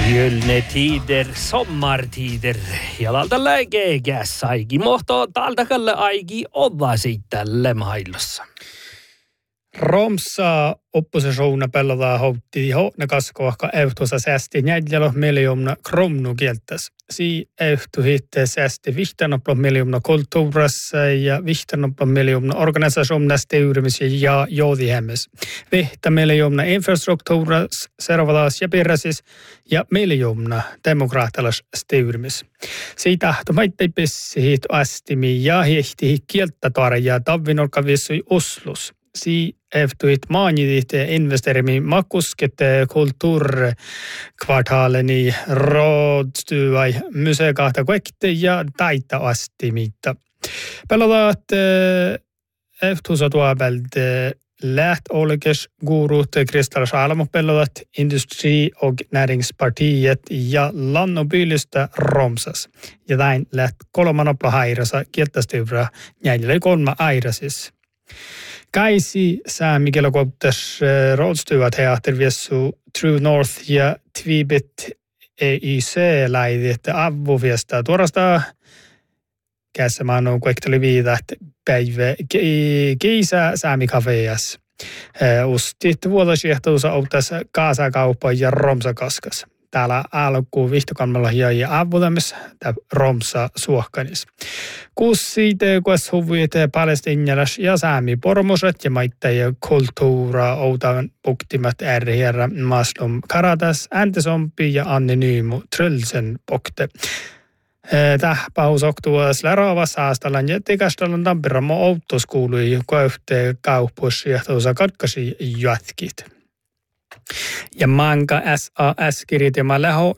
Gyllene tider, sommartider. Ja lalta läkekäs saiki mohto taltakalle aiki ova siitälle maailmassa. Romsa oppositiona pellataan houtti ne kaskoahka eutuosa säästi nädjälo miljoona kromnu kieltäs. Si eutu hitte säästi 15 miljoona kulttuurassa ja 15 miljoona organisationista yrimis ja joodihemmes. 5 miljoona infrastruktuuras servalaas ja pirrasis ja miljoona demokraattilas styrmis. Siitä tahtomaittei pessi hit astimi ja hiehti kieltätaare ja tavvinorka vissui Oslus. Si eftuit maanidit investerimi makusket kulttuurkvartaaleni rådstuai museekahta kuekte ja taita astimitta. Pelataan eftusa tuopelt läht olkes gurut Kristallis Alamo pelataan Industri- och näringspartiet ja lannobyllistä Romsas. Ja näin läht kolmanopla hairasa kieltästyvrä jäljellä 3 airasis. Kaisi saamikelo koptas rådstuvat teaterviessu True North ja Tvibit EYC-läidit avvuviesta tuorasta kässämaanu kuekteli viidat päivä kiisä saamikafeas. Ustit vuodosiehtousa outtas kaasakauppa ja romsakaskas. Täällä alkuun vihtokammalla ja avvudamis Romsa suohkanis. Kussit kuas huvit palestinjalas ja saami pormoset ja maittai kulttuura outan puktimat ärherra Maslum Karadas, Antesompi ja Anni Nymo Trölsen pokte. Tähpaus oktuas läravassa aastalan ja tikastalan Tampiramo outos kuului kohte kauppusjehtousa katkasi jatkit. Ja manka SAS kirjiti mä läho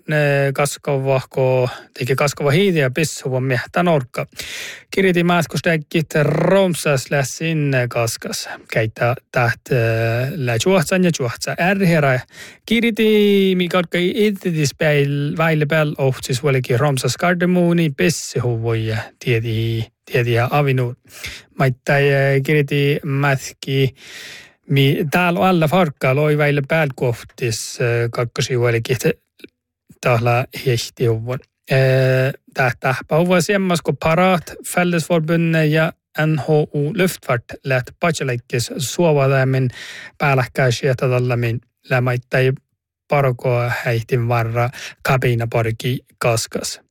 teki kaskava hiiti ja pissuva miehtä norkka. Kirjiti mäskustekit Romsas lässin kaskas. Keitä täht juohtsan ja juohtsa ärherä. Kirjiti mikä itsetis väille päällä ohtis vuolikin Romsas kardemuuni pissuvoja tieti ja avinuun. Maittai kirjiti mätki. Täällä alla farkkaa loi väille päälkohtis kakkasi vuolikin tahla hiehtiuvon. Tähtähpäuvä semmas kun Parat, Fällesforbundet ja NHU Luftfart läht patsaleikis suovadamin päällähkäisiä tällamin lämäittäi parkoa häihtin varra kabinaparki kaskas.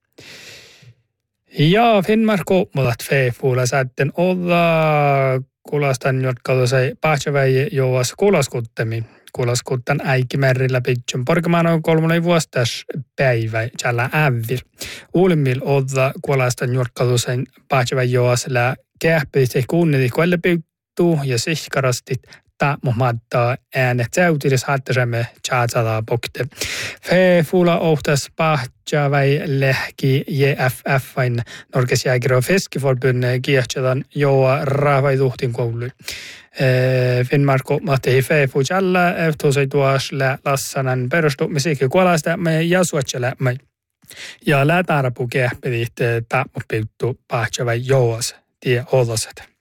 Ja Finnmarko mulat feefuula sätten olla kulastan, jotka sai pähtsäväi jouas kulaskuttemi. Kulaskutan äikimärrillä pitchun porkamaano 3 vuostas päivä tällä ävir. Uulimmil olla kulastan, jotka sai pähtsäväi jouas lää kähpistä kunniti kuelle pittuu ja sihkarastit muhmattaa äänet säytiris hattasemme tjaatsata pokte. Feefuula ohtas pähtsäväi lehki JFF-vain Norgesjäger- och Fiskeforbundet kiehtätän joa rahvaituhtin koului. Finnmarko mahti feefu jällä eftusai tuossa lassanan perustumisikin kuolasta me ja suotsalamme. Ja lätarapu kähpedit tammuppiuttu pähtsäväi joas tie oloset.